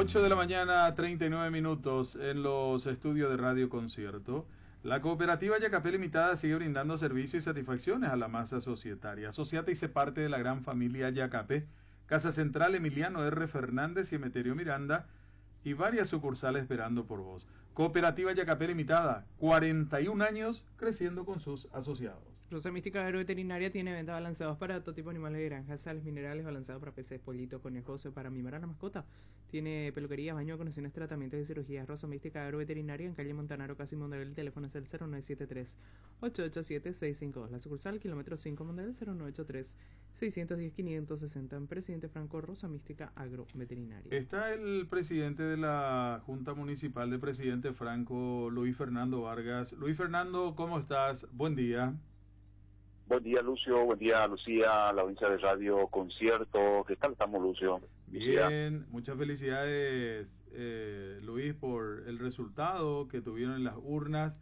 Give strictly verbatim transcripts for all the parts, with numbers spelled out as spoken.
ocho de la mañana, treinta y nueve minutos en los estudios de Radio Concierto. La cooperativa Yacapé Limitada sigue brindando servicios y satisfacciones a la masa societaria. Asociate y sé parte de la gran familia Yacapé. Casa Central Emiliano R. Fernández y Emeterio Miranda y varias sucursales esperando por vos. Cooperativa Yacapé Limitada, cuarenta y un años creciendo con sus asociados. Rosa Mística Agroveterinaria tiene venta balanceados para todo tipo de animales de granja, sales minerales balanceados para peces, pollitos, conejos, para mimar a la mascota. Tiene peluquería, baño, conexiones, tratamientos y cirugías. Rosa Mística Agroveterinaria en calle Montanaro, casi Mondel. El teléfono es el cero nueve siete tres, ocho ocho siete, seis cinco dos. La sucursal, kilómetro cinco Mondel, cero nueve ocho tres, seis uno cero, quinientos sesenta. En Presidente Franco, Rosa Mística Agroveterinaria. Está el presidente de la Junta Municipal de Presidente Franco, Luis Fernando Vargas. Luis Fernando, ¿cómo estás? Buen día. Buen día, Lucio. Buen día, Lucía, la audiencia de Radio Concierto. ¿Qué tal estamos, Lucio? Bien, Lucía. Muchas felicidades, eh, Luis, por el resultado que tuvieron en las urnas,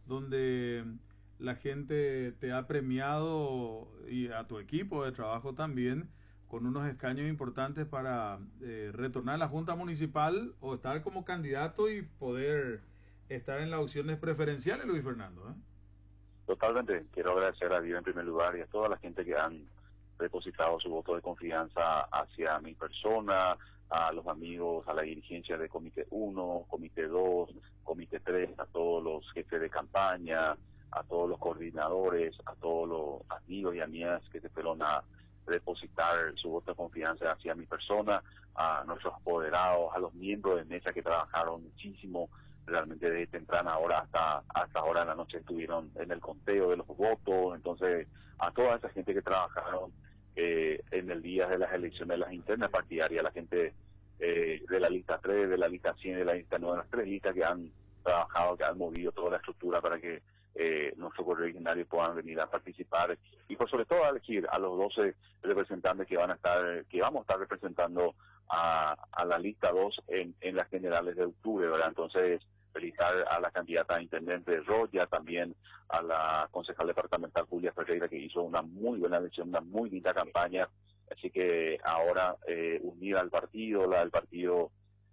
donde la gente te ha premiado y a tu equipo de trabajo también con unos escaños importantes para eh, retornar a la Junta Municipal o estar como candidato y poder estar en las opciones preferenciales, Luis Fernando, ¿eh? Totalmente. Quiero agradecer a Dios en primer lugar y a toda la gente que han depositado su voto de confianza hacia mi persona, a los amigos, a la dirigencia de Comité uno, Comité dos, Comité tres, a todos los jefes de campaña, a todos los coordinadores, a todos los amigos y amigas que se fueron a depositar su voto de confianza hacia mi persona, a nuestros apoderados, a los miembros de mesa que trabajaron muchísimo, realmente desde temprana hora hasta hasta ahora en la noche estuvieron en el conteo de los votos. Entonces a toda esa gente que trabajaron eh, en el día de las elecciones, las internas partidarias, la gente eh, de la lista tres, de la lista cien, de la lista nueve, las tres listas que han trabajado, que han movido toda la estructura para que eh, nuestros correligionarios puedan venir a participar y por sobre todo a elegir a los doce representantes que van a estar, que vamos a estar representando a, a la lista dos en, en las generales de octubre, ¿verdad? Entonces felicitar a la candidata a intendente de Roya, también a la concejal departamental Julia Ferreira, que hizo una muy buena elección, una muy linda campaña. Así que ahora, eh, unida al partido, la del partido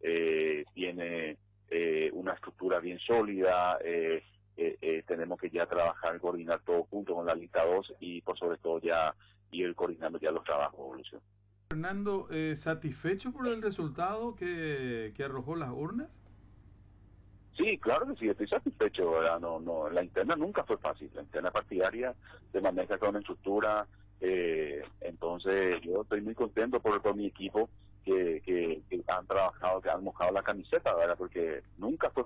eh, tiene eh, una estructura bien sólida, eh, eh, eh, tenemos que ya trabajar, coordinar todo junto con la lista dos y por sobre todo ya ir coordinando ya los trabajos, Lucio. Fernando, eh, ¿satisfecho por el resultado que, que arrojó las urnas? Sí, claro que sí, estoy satisfecho, ¿verdad? No, no, la interna nunca fue fácil, la interna partidaria se maneja con una estructura, eh, entonces yo estoy muy contento por, por mi equipo que, que, que han trabajado, que han mojado la camiseta, ¿verdad? Porque nunca fue